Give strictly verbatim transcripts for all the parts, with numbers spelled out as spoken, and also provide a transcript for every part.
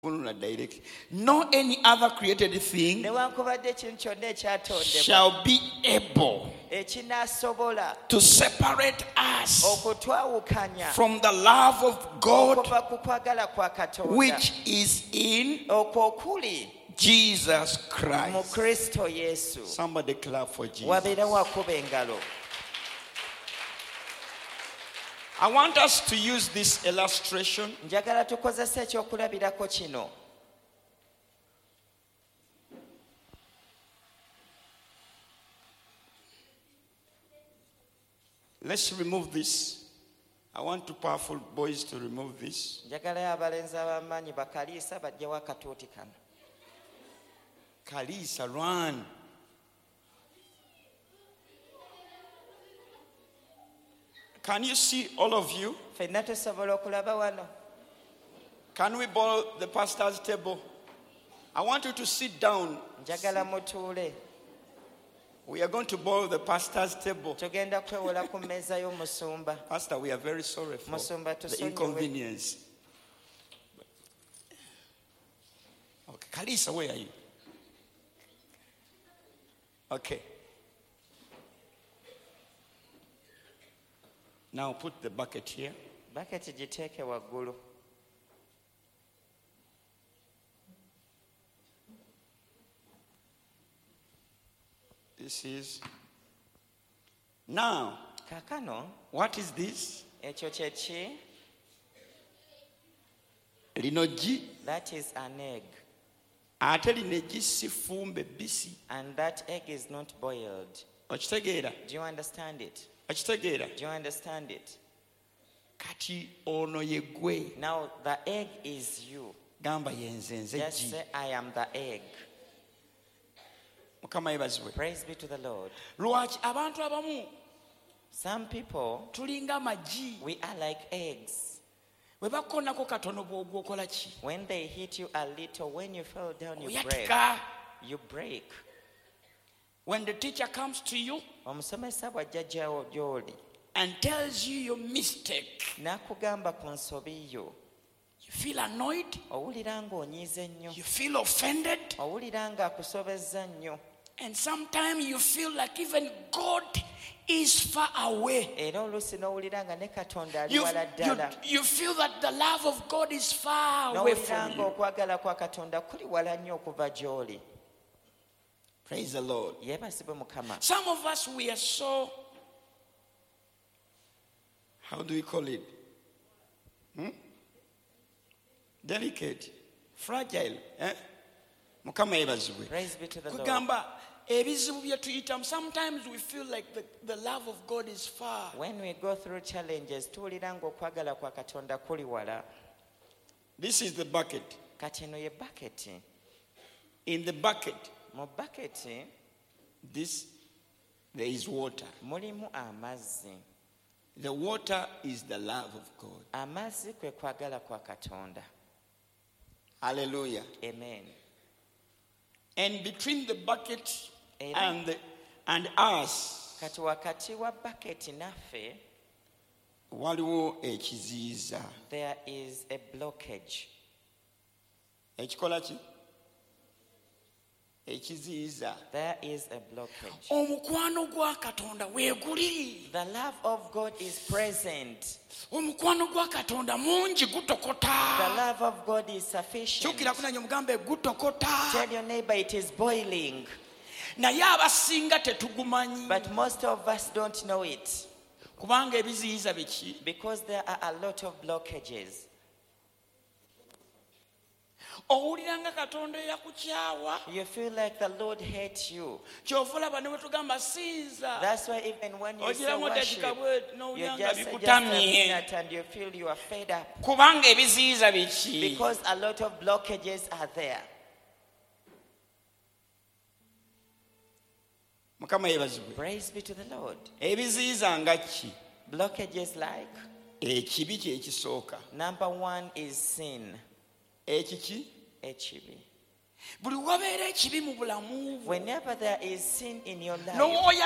No any other created thing shall be able to separate us from the love of God which is in Jesus Christ. Somebody clap for Jesus. I want us to use this illustration let's remove this. I want two powerful boys to remove this. Kalisa, run. Can you see all of you? Can we borrow the pastor's table? I want you to sit down. We are going to borrow the pastor's table. Pastor, we are very sorry for the inconvenience. Okay, Kalisa, where are you? Okay. Now put the bucket here. Bucket jiteke waggulu. This is now. Kakano. What is this? Ekyo kyechi. Linoji. That is an egg. Ate lineji sifumbe bisi. And that egg is not boiled. Okitegeera? Do you understand it? Do you understand it? Now the egg is you. Just say, I am the egg. Praise be to the Lord. Some people, we are like eggs. When they hit you a little, when you fall down, you break. You break. When the teacher comes to you and tells you your mistake, you feel annoyed, you feel offended, and sometimes you feel like even God is far away. You, you, you feel that the love of God is far away from you. Praise the Lord. Some of us, we are so, how do we call it? Hmm? Delicate, fragile. Eh? Praise be to the Lord. Sometimes we feel like the, the love of God is far. When we go through challenges, this is the bucket. In the bucket, this, there is water. The water is the love of God. Hallelujah. Amen. And between the bucket and the, and us, there is a blockage. There is a blockage. The love of God is present. The love of God is sufficient. Tell your neighbor it is boiling. But most of us don't know it. Because there are a lot of blockages. You feel like the Lord hates you. That's why even when you say worship, you just say just a minute and you feel you are fed up. Because a lot of blockages are there. Praise be to the Lord. Blockages like, number one is sin. Echibi. Whenever there is sin in your life,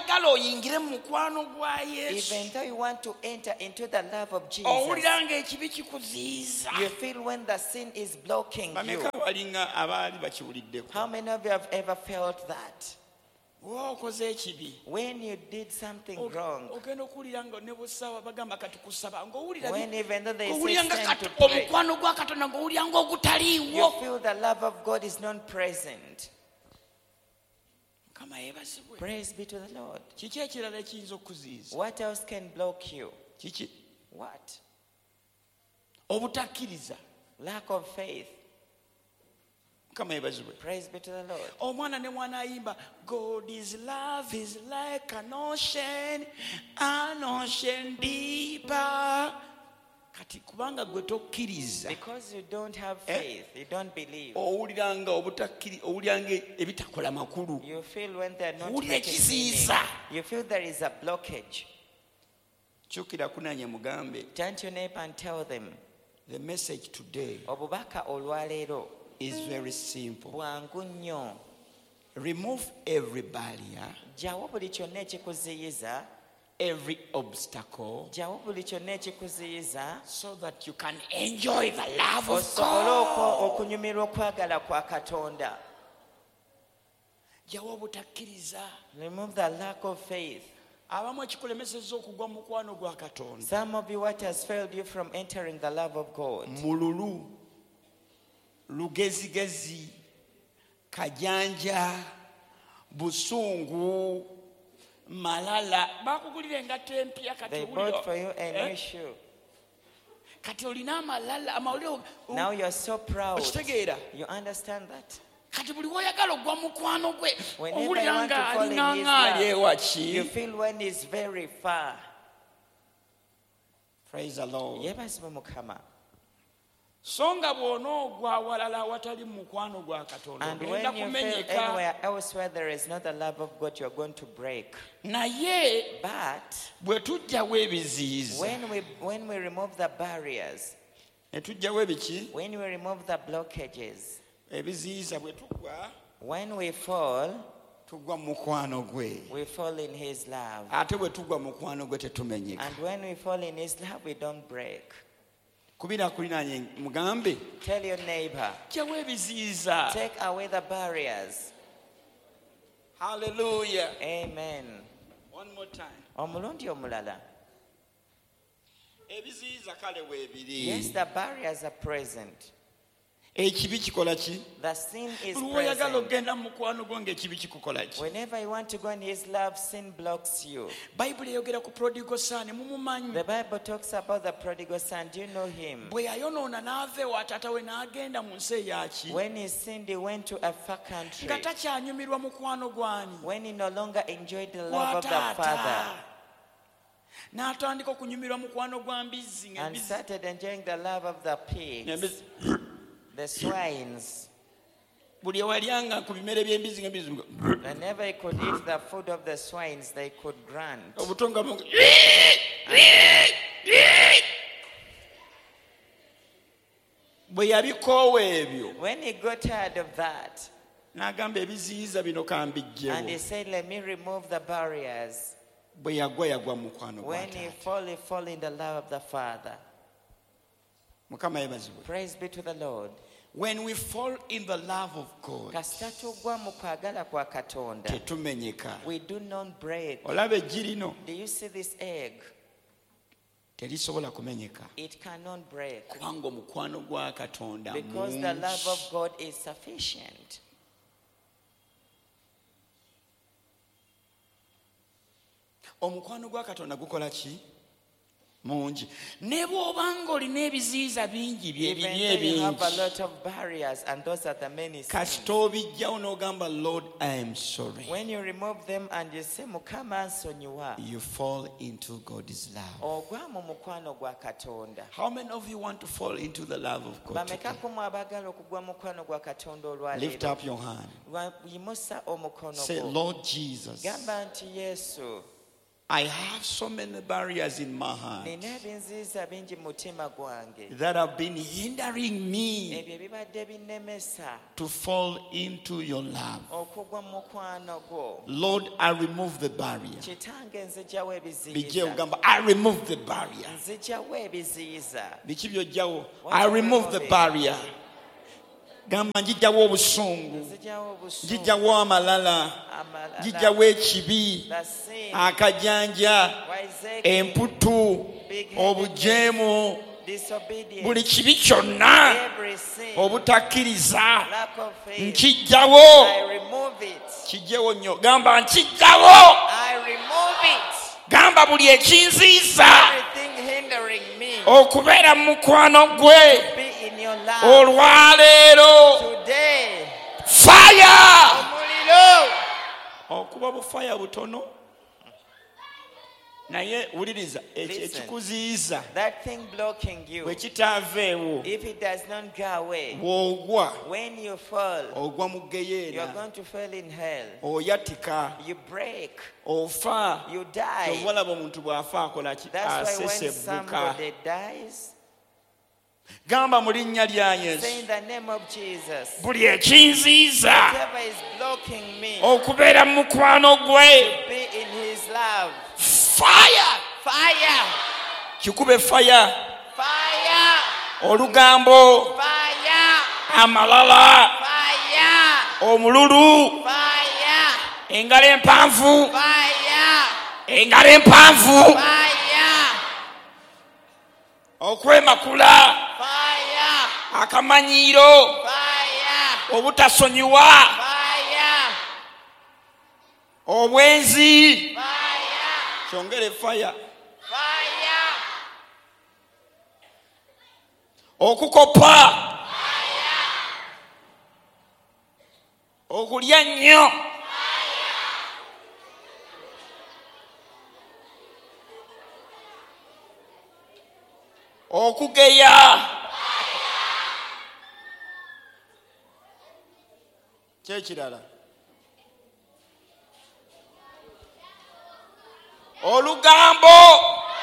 even though you want to enter into the love of Jesus, you feel when the sin is blocking you. How many of you have ever felt that? When you did something wrong, when even though they say time to pray, you feel the love of God is not present. Praise be to the Lord. What else can block you? What? Lack of faith. Praise be to the Lord. God is love is like an ocean, an ocean deeper. Because you don't have faith, you don't believe. You feel when they're not making meaning. You feel there is a blockage. Turn to your neighbor and tell them, the message today obubaka olwaleero is very simple. Remove every barrier, jawo buli kyonna ekikuziyiza, every obstacle, jawo buli kyonna ekikuziyiza, so that you can enjoy the love of osobole God. okunyumirwa okwagala kwa Katonda. Jawo obutakkiriza. Remove the lack of faith. Abamu ekikulemesezza okugwa mu mukwano gwa Katonda. Some of you, what has failed you from entering the love of God? Mululu, lugezigezi, kajanja, busungu, malala. Bakugulira engato empya kati They ulio. bought for you a new shoe. Kati olina amalala amawulire. Now you're so proud. Okitegeera. You understand that? Kati buli woyagala ogwa mukwano gwe. Whenever you Owulira want to nga fall in alina his ngaali love, ewaki. you feel when he's very far. Praise the Lord. Yebazibwe Mukama. So nga bw'onoogwa awalala awatali mu mukwano gwa Katonda And ogenda when you feel kumenyeka. anywhere else where there is not the love of God, you're going to break. Naye But bwe tujjawo ebiziyiza. when we when we remove the barriers, Ne tujjawo ebiki? when we remove the blockages, Ebiziyiza bwe tugwa, when we fall, tugwa mu mukwano gwe. we fall in his love. Ate bwe tugwa mu mukwano gwe tetumenyeka. And when we fall in his love, we don't break. Kubira kulinaanye mugambe. Tell your neighbor, Jjawo ebiziyiza. take away the barriers. Hallelujah. Amen. One more time. Omulundi omulala. Ebiziyiza kale weebiri. Yes, the barriers are present. Ekibi kikola ki? The sin is Buli woyagala present. okgenda mu mukwano gwo ng'ekibi kikukola ki? Whenever you want to go in his love, sin blocks you. Bayibuli eyogera ku prodigal son, mumumanyi. The Bible talks about the prodigal son. Do you know him? Bwe yayonoona n'ava ewa taata we n'agenda mu nsi eyaki. When he sinned, he went to a far country. Nga takyanyumirwa mukwano gwani. When he no longer enjoyed the love of the Gwa Father taata. N'atandika okunyumirwa mukwano gwa mbizzi. and started enjoying the love of the pigs, Ng'embizzi- the swines. buli ewalyanga ku bimere by'embizzi ng'embizzi. Whenever he could eat the food of the swines, they could grunt. Obuto nga bu- bwe yabikoowa ebyo When he got tired of that, n'agamba ebiziyiza bino and he kambijjewo. said, let me remove the barriers. Bwe yagwa yagwa mu mukwano gwa When he taata. fall, he fall in the love of the Father. Mukama yebazibwe. Praise be to the Lord. When we fall in the love of God, Kasita tugwa mu kwagala kwa Katonda, tetumenyeka. we do not break. Olaba eggi lino Do you see this egg? terisobola kumenyeka. It cannot break Kubanga omukwano gwa Katonda because the love of God is sufficient. Omukwano gwa Katonda gukola ki? Mungi. Ne bw'oba ng'olina ebiziyiza bingi bye Even biri though you have a ebingi. lot of barriers, and those are the many Kasita sins. obijjawo n'ogamba Lord, I am sorry. When you remove them and you say, Mukama nsonyiwa, You fall into God's love. ogwa mu mukwano gwa Katonda. How many of you want to fall into the love of God today? Bameka kumu abagala okugwa mu mukwano gwa Katonda Lift olwaleero. up your hand. Yimusa omukono Say, gwo. Lord Jesus, Gamba nti Yesu, I have so many barriers in my heart nina ebinziiza bingi mu mutima gwange that have been hindering me ebyo ebibadde binnemesa to fall into your love. okugwa mu mukwano gwo. Lord, I remove the barrier. Kitange nzijjawo Bijje ebiziyiza ogamba, I remove the barrier. nzijjawo ebiziyiza. Biki byojjawo? I remove the barrier. Gamba njijjawo obusungu, nzijjawo obusungu, njijjawo amalala, amalala, njijjawo ekibi, the sin, akajanja, wiseacre, emputu, obujeemu, disobedience, buli kibi kyonna every sin, obutakkiriza lack of faith. nkijjawo. I remove it. Kijjewo nnyo. Gamba nkijjawo. I remove it. Gamba buli ekinziiza Everything hindering me okubeera mu mukwano gwe be in your love. olwaleero. Today, Fire! omuliro. Okuba bufaya butono naye wuliriza ekyo Listen. ekikuziyiza That thing blocking you, bwe kitaaveewo if it does not go away, bw'ogwa when you fall, ogwa mu you are geyeena, going to fall in hell. oyatika, You break, ofa. you die. Obalaba omuntu bw'afa akola ki? That's why when Asesebbuka. somebody dies, Gamba mu linnya lya say Yesu in the name of Jesus, buli ekinziiza whatever is blocking me okubeera mu mukwano gwe. be in his love. Fire! Fire! Kikube fire. Fire! Olugambo, Fire! amalala, Fire! omululu, Fire! engalo empanvu, Fire! engalo empanvu, Fire! okwemakula, Fire! akamanyiiro, Fire! obutasonyiwa, Fire! obwenzi. Fire! Kyongere fire. Fire! Okukopa, okulya nnyo, okugeya, kyekirala, olugambo,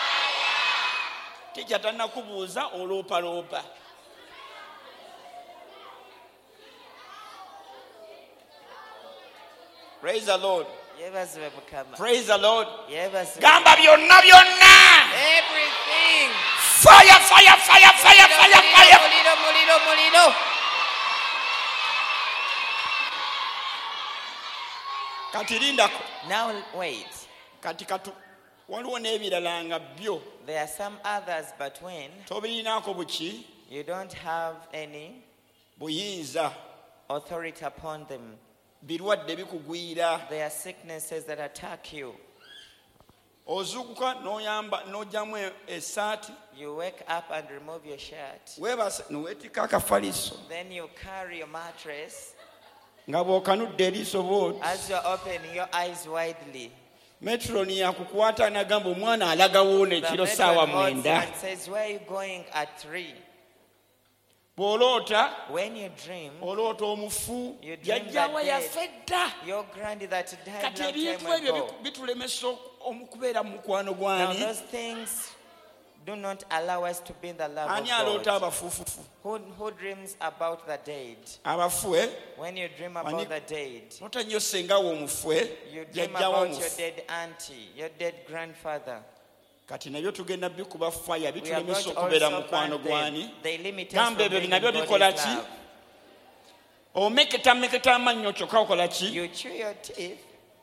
tijja tannakubuuza oloopaloopa. Praise the Lord. Yebazibwe Mukama. Praise the Lord. Yebazibwe. Gamba byonna byonna. Everything. Fire, fire, fire, fire, fire, fire. Muliro, muliro, muliro. Kati lindako. Now wait. Kati katu waliwo n'ebirala nga byo There are some others, but when tobirinaako buki you don't have any buyinza, authority upon them, birwadde bikugwira, there are sicknesses that attack you. ozuukuka n'oyamba n'ojjamu essaati, You wake up and remove your shirt. weebase n'oweetika akafaliso Then you carry your mattress. nga bw'okanudde eriiso bw'oti. As you're opening your eyes widely, Metroni yakukwata n'agamba omwana alagawo the n'ekiro matron ssaawa holds mwenda. and says, where are you going at three? Bw'oloota When you dream, oloota omufu You dream yajjawa that yafe dda. your granny that died Kati long ebintu time ebyo ago. biku- bitulemesa okubeera mu mukwano Now gwani. those things do not allow us to be in the love Ani of aloota God. abafuufufu? Who, who dreams about the dead? Abafu, eh? When you dream about Ani- the dead, Loota nnyo sengawo omufu, eh? you dream Jjajjawo about your omufu. dead auntie, your dead grandfather. Kati nabyo tugenda bikuba faya We are bitulemesa going to okubeera mu also mukwano burn them. gwani. They limit us Gamba from ebyo being nabyo in bikola God's ki? love. Omeketa meketa amannyo kyokka okola ki? You chew your teeth.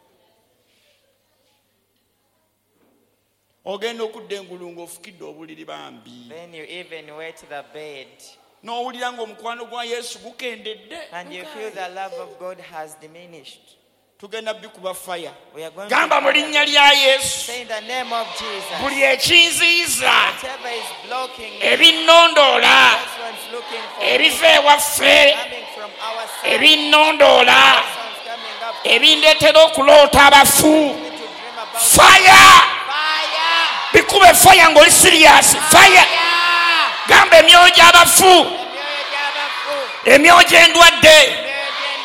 Ogenda okudda engulu ng'ofukidde obuliri bambi. Then you even wet the bed. N'owulira ng'omukwano gwa Yesu gukendedde. And you feel the love of God has diminished. Tugenda bikuba faya. We are going Gamba mu to linnya lya Yesu. say in the name of Jesus. Buli ekinziiza, Whatever is blocking me, ebinnondoola, this one's looking for ebiva ewaffe, coming from our side. ebinnondoola, This one's coming up ebindeetera okuloota abafu. to dream about Fire! fire. Bikube fire ng'oli serious. Fire! Fire. Gamba emyoyo gy'abafu, Emyoyo gy'abafu, emyoyo endwadde, emyoyo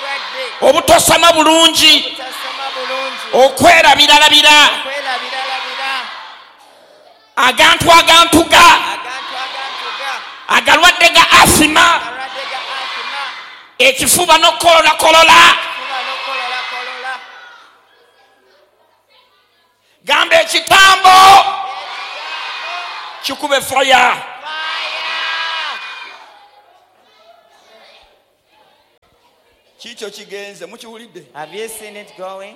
gy'endwadde, obutosama bulungi, obutasoma bulungi, okwerabiralabira, okwerabiralabira, agantu agantuga agalwadde ga asima ekifuba n'okukolola kolola gamba ekitambo kikube fire. Kikyo kigenze mukiwulidde? Have you seen it going?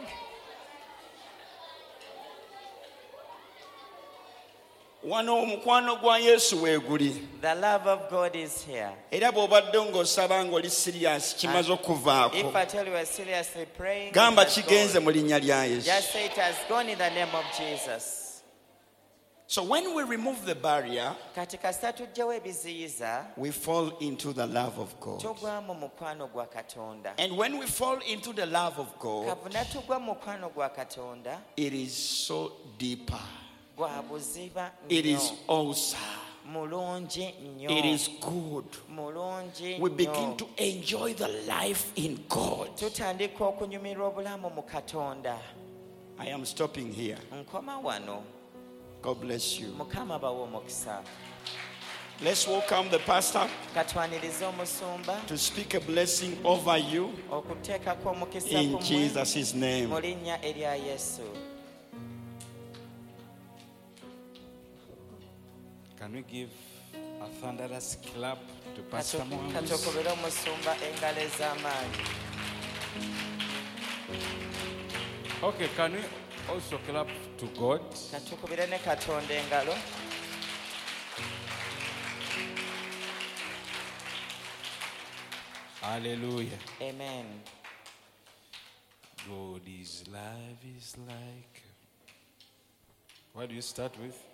Wano omukwano gwa Yesu weeguli. The love of God is here. Era bw'obadde ng'osaba ng'oli serious kimaze okuvaako. If I tell you are seriously praying, gamba kigenze mu linnya lya Yesu. just say it has gone in the name of Jesus. So when we remove the barrier, katika satujjawo ebiziyiza, we fall into the love of God. tugwa mu mukwano gwa Katonda. And when we fall into the love of God, kavuna tugwa mu mukwano gwa Katonda, it is so deeper. gwa buziba It nnyo. is awesome. mulungi nnyo. It is good. mulungi We nnyo. begin to enjoy the life in God. tutandika okunyumirwa obulamu mu Katonda. I am stopping here. nkoma wano. God bless you. Mukama bawe omukisa. Let's welcome the pastor katwanirize omusumba to speak a blessing over you okuteekako omukisa in ku mmwe Jesus' name. mu linnya erya Yesu. Can we give a thunderous clap to Pastor Mohammed? katukubire omusumba engalo ez'amaanyi. Okay, can we also clap to God? katukubire ne Katonda engalo. Hallelujah. Amen. God is love is like. What do you start with?